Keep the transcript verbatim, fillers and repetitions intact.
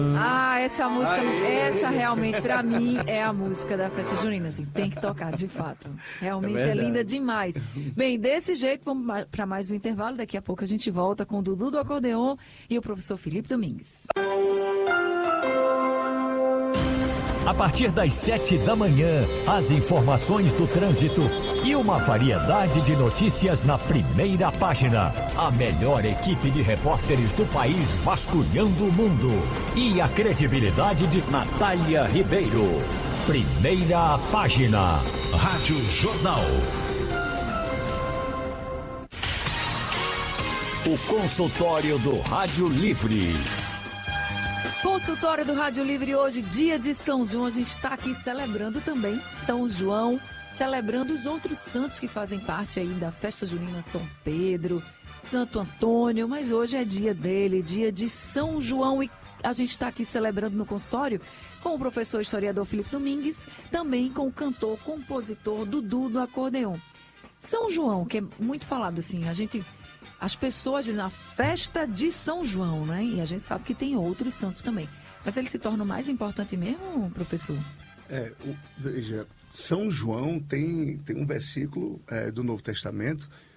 Ah, essa música, Aê. essa realmente, pra mim, é a música da festa junina, assim, tem que tocar, de fato. Realmente é, é linda demais. Bem, desse jeito, vamos para mais um intervalo, daqui a pouco a gente volta com o Dudu do Acordeon e o professor Felipe Domingues. A partir das sete da manhã, as informações do trânsito e uma variedade de notícias na primeira página. A melhor equipe de repórteres do país vasculhando o mundo. E a credibilidade de Natália Ribeiro. Primeira página. Rádio Jornal. O consultório do Rádio Livre. Consultório do Rádio Livre hoje, dia de São João. A gente está aqui celebrando também São João, celebrando os outros santos que fazem parte aí da festa junina, São Pedro, Santo Antônio, mas hoje é dia dele, dia de São João, e a gente está aqui celebrando no consultório com o professor historiador Felipe Domingues, também com o cantor, compositor Dudu do Acordeon. São João, que é muito falado assim, a gente... As pessoas dizem a festa de São João, né? E a gente sabe que tem outros santos também. Mas ele se torna o mais importante mesmo, professor? É, o, veja, São João tem, tem um versículo é, do Novo Testamento